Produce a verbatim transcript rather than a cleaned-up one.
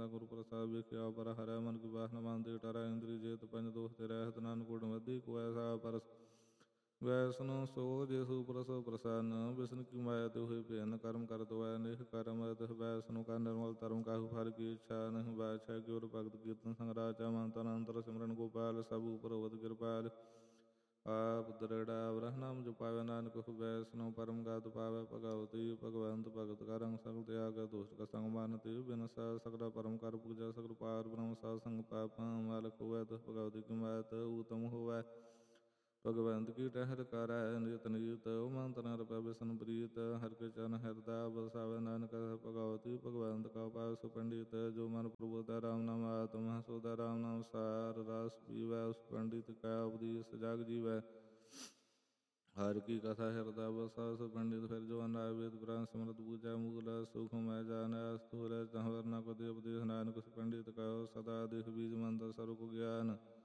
ਬੰਦਾ ਗੁਰੂ ਪ੍ਰਸਾਦ ਵੇਖਿਆ ਪਰ ਹਰਿਆ ਮਨ ਕੀ ਬਾਸਨਾ ਮੰਨਦੇ ਟਰਾ ਇੰਦਰੀ ਜੇਤ ਪੰਜ ਦੋਖ ਤੇ ਰਹਿਤ ਨਾਨਕ ਕੋਟ ਮੱਧੀ ਕੋ ਐਸਾ ਪਰਸ ਵੈਸਨੋ ਸੋ ਜੇਸੂ ਪ੍ਰਸੋ ਪ੍ਰਸੰਨ ਵਿਸ਼ਨ ਕੀ ਮਾਇਆ ਤੇ ਹੋਏ ਭਿੰਨ ਕਰਮ ਕਰ ਦਵਾਇ ਨਿਖ ਕਰਮ ਅਤ ਵੈਸਨੋ ਕਾ ਨਿਰਮਲ ਧਰਮ ਕਾਹੂ ਫਲ ਕੀ ਇੱਛਾ ਨਹੀਂ ਬਾਛਾ ਕਿਉਰ ਭਗਤ ਕੀਰਤਨ ਸੰਗਰਾਚਾ ਮੰਤਨ ਅੰਤਰ ਸਿਮਰਨ ਗੋਪਾਲ ਸਭ ਉਪਰ ਹੋਵਤ ਕਿਰਪਾਲ ਆਪ ਦਰੜਾ ਬ੍ਰਹ ਨਾਮ ਜਪਾਵੇ ਨਾਨਕ ਵੈਸਨੋ ਪਰਮ ਗਤ ਪਾਵੇ ਭਗਵਤੀ ਭਗਵੰਤ ਭਗਤ ਕਰੰਗ ਸਗਲ ਤਿਆਗ ਦੋਸਤ ਕਾ ਸੰਗ ਮਨ ਤੇ ਬਿਨ ਸਾ ਸਕਦਾ ਪਰਮ ਕਰ ਪੂਜਾ ਸਗਲ ਪਾਰ ਬ੍ਰਹਮ ਸਾ ਸੰਗ ਪਾਪ ਮਾਲਕ ਹੋਵੇ ਤਹ ਭਗਵਤੀ ਕੀ ਮਾਤ ਉਤਮ ਹੋਵੇ ਭਗਵੰਤ ਕੀ ਟਹਿਰ ਕਰੈ ਨਿਤ ਨੀਤ ਮੰਤਨ ਰਪੈ ਬਿਸ਼ਨ ਪ੍ਰੀਤ ਹਰਿ ਕੇ ਚਰਨ ਹਿਰਦਾ ਬਸਾਵੇ ਨਾਨਕ ਭਗਵਤੀ ਭਗਵੰਤ ਕਾ ਪਾਸ ਪੰਡਿਤ ਜੋ ਮਨ ਪ੍ਰਭੂ ਦਾ ਰਾਮ ਨਾਮ ਆਤਮ ਸੋ ਦਾ ਰਾਮ ਨਾਮ ਸਾਰ ਰਸ ਪੀਵੈ ਉਸ ਪੰਡਿਤ ਕਾ ਉਪਦੇਸ ਜਗ ਜੀਵੈ ਹਰਿ ਕੀ ਕਥਾ ਹਿਰਦਾ ਬਸਾ ਸੋ ਪੰਡਿਤ ਫਿਰ ਜੋ ਅਨਾਇ ਵੇਦ ਪੁਰਾਨ ਸਿਮਰਤ ਪੂਜਾ ਮੂਲ ਸੁਖ ਮੈਂ ਜਾਣੈ ਸਥੂਲ ਤਹ ਵਰਨਾ ਕੋ ਦੇ ਉਪਦੇਸ਼ ਨਾਨਕ ਉਸ ਪੰਡਿਤ ਕਾ ਸਦਾ ਦੇਖ ਬੀਜ ਮੰਤਰ ਸਰਬ ਗਿਆਨ